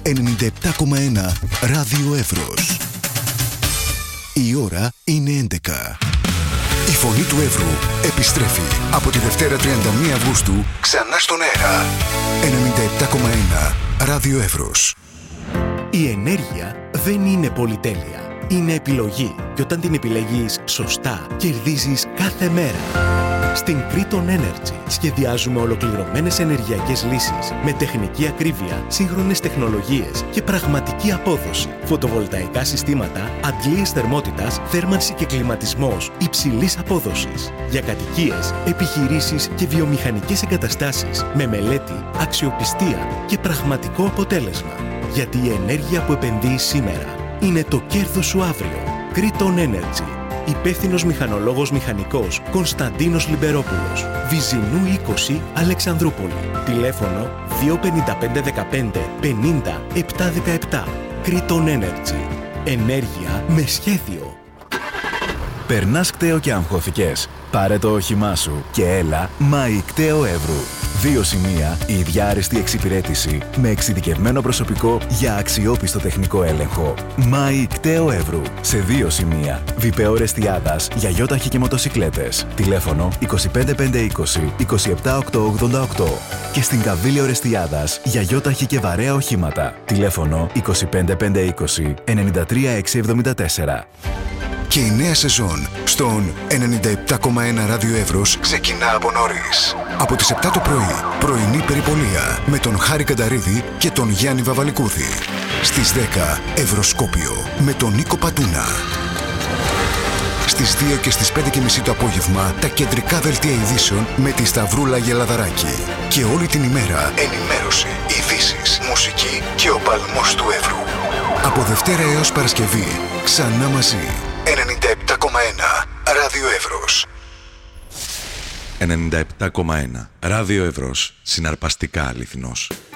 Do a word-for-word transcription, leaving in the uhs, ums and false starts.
ενενήντα επτά κόμμα ένα Ράδιο Εύρος. Η ώρα είναι έντεκα. Η φωνή του Εύρου επιστρέφει από τη Δευτέρα τριάντα μία Αυγούστου ξανά στον αέρα. ενενήντα επτά κόμμα ένα Ράδιο Εύρος. Η ενέργεια δεν είναι πολυτέλεια. Είναι επιλογή. Και όταν την επιλέγεις σωστά, κερδίζεις κάθε μέρα. Στην Kriton Energy σχεδιάζουμε ολοκληρωμένες ενεργειακές λύσεις με τεχνική ακρίβεια, σύγχρονες τεχνολογίες και πραγματική απόδοση. Φωτοβολταϊκά συστήματα, αντλίες θερμότητας, θέρμανση και κλιματισμός υψηλής απόδοσης. Για κατοικίες, επιχειρήσεις και βιομηχανικές εγκαταστάσεις με μελέτη, αξιοπιστία και πραγματικό αποτέλεσμα. Γιατί η ενέργεια που επενδύεις σήμερα είναι το κέρδος σου αύριο. Kriton Energy. Υπεύθυνος μηχανολόγος μηχανικός Κωνσταντίνος Λιμπερόπουλος. Βυζινού είκοσι, Αλεξανδρούπολη. Τηλέφωνο δύο πέντε πέντε δεκαπέντε πενήντα επτακόσια δεκαεπτά. Kriton Energy. Ενέργεια με σχέδιο. Περνάς κταίο και αγχώθηκες? Πάρε το όχημά σου και έλα Μάη Κταίο Εύρου. Δύο σημεία, η ίδια άριστη εξυπηρέτηση με εξειδικευμένο προσωπικό για αξιόπιστο τεχνικό έλεγχο. Μάη Κταίο Εύρου. Σε δύο σημεία. Βιπέο Ρεστιάδας για γιόταχη και μοτοσικλέτες. Τηλέφωνο είκοσι πέντε πεντακόσια είκοσι είκοσι επτά οκτακόσια ογδόντα οκτώ. Και στην Καβίλιο Ρεστιάδας για γιόταχη και βαρέα οχήματα. Τηλέφωνο είκοσι πέντε πεντακόσια είκοσι ενενήντα τρία εξακόσια εβδομήντα τέσσερα. Και η νέα σεζόν στον ενενήντα επτά κόμμα ένα Ράδιο Εύρος ξεκινά από νωρίς. Από τις επτά το πρωί, πρωινή περιπολία με τον Χάρη Κανταρίδη και τον Γιάννη Βαβαλικούδη. Στις δέκα, Ευρωσκόπιο με τον Νίκο Πατούνα. Στις δύο και στις πέντε και μισή το απόγευμα, τα κεντρικά δελτία ειδήσεων με τη Σταυρούλα Γελαδαράκη. Και όλη την ημέρα, ενημέρωση, ειδήσεις, μουσική και ο παλμός του Εύρου. Από Δευτέρα έως Παρασκευή, ξανά μαζί. ενενήντα επτά κόμμα ένα Ράδιο Εύρος. ενενήντα επτά κόμμα ένα Ράδιο Εύρος. Συναρπαστικά αληθινός.